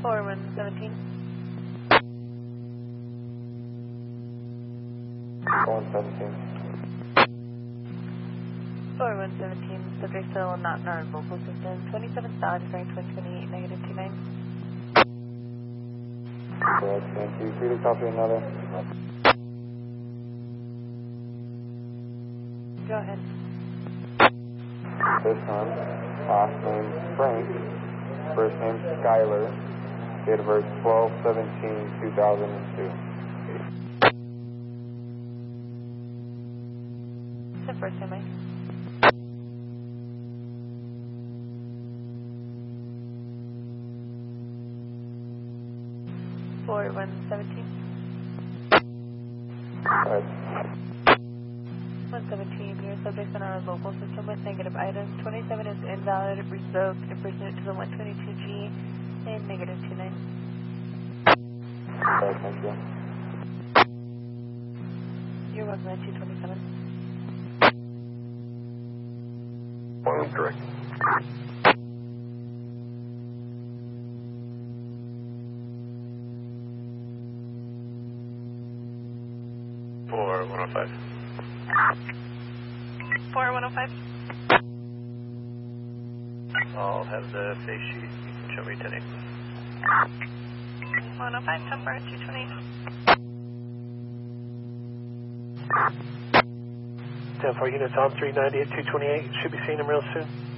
4117. 117. 4117, subject still not in our local system. 27 Dodge, bearing 2028, negative 29. Correct, thank you. Free to copy another. Go ahead. This one, last name Frank, first name Skyler, date of birth 12/17/2002. It's the first time I. Forward 117. Correct. 117, your subjects in our local system with negative items. 27 is invalid, revoked, and pursuant to the 122G, and negative 29. Correct, thank you. You're welcome at 227. Correct. For 105. 4105. I'll have the face sheet. You can show me 10 acres. 105, 10 for 220. 10 for units on 390 at 228. Should be seeing them real soon.